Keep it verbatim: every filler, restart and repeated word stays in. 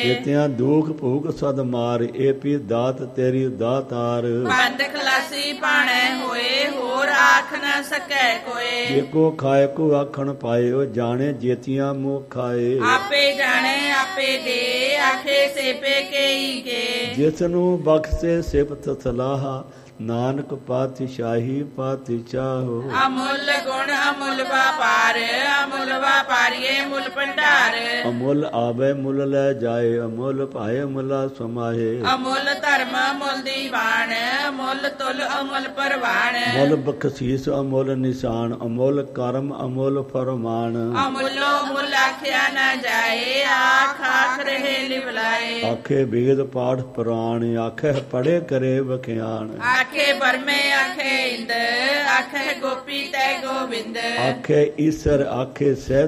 ਇਤਿਆਂ ਦੁਖ ਭੂਖ ਸਦ ਮਾਰ, ਏ ਪੀ ਦਾਤ ਤੇਰੀ ਦਾਤਾਰ। ਬੰਦ ਖਲਾਸੀ ਭਾਣੇ ਹੋਏ, ਹੋਰ ਆਖ ਨਾ ਸਕੈ ਕੋਏ। ਏਕੋ ਖਾਏ ਕੋ ਆਖਣ ਪਾਏ, ਉਹ ਜਾਣੇ ਜੇਤੀਆਂ ਮੂੰਹ ਖਾਏ। ਆਪੇ ਜਾਣੇ ਆਪੇ ਦੇ, ਆਖੇ ਸੇਪੇ ਕੇਈ ਕੇ। ਜਿਸ ਨੂੰ ਬਖਸ਼ੇ ਸਿਫਤ ਸਲਾਹਾ, ਨਾਨਕ ਪਾਤਸ਼ਾਹੀ ਪਾਤਸ਼ਾਹੋ। ਅਮੁੱਲ ਗੁਣ ਅਮੁੱਲ ਵਪਾਰ, ਅਮੁੱਲ ਵਪਾਰੀਏ ਮੁੱਲ ਭੰਡਾਰ। ਅਮੁੱਲ ਆਵੇ ਮੁੱਲ ਲੈ ਜਾਏ, ਅਮੁੱਲ ਭਾਏ ਮੁੱਲਾ ਸਮਾਏ। ਅਮੁੱਲ ਧਰਮ ਅਮੁੱਲ ਦੀਵਾਨ, ਅਮੁੱਲ ਤੁਲ ਅਮੁੱਲ ਪਰਵਾਨ। ਮੁੱਲ ਬਖਸ਼ੀਸ ਅਮੁੱਲ ਨਿਸ਼ਾਨ, ਅਮੁੱਲ ਕਰਮ ਅਮੁੱਲ ਫਰਮਾਨ। ਅਮੁੱਲੋ ਮੁੱਲ ਆਖਿਆ ਨਾ ਜਾਏ, ਆਖ ਆਖ ਰਹੇ ਲਿਵਲਾਏ। ਆਖੇ ਵੇਦ ਪਾਠ ਪੁਰਾਣ, ਆਖੇ ਪੜੇ ਕਰੇ ਵਖਿਆਨ। ਆਖੇ ਬਰਮੇ ਆਖੇ ਇੰਦ, ਆਖੇ ਗੋਪੀ ਤੈ ਗੋਬਿੰਦ। ਆਖੇ ਈਸਰ ਆਖੇ ਸਹਿ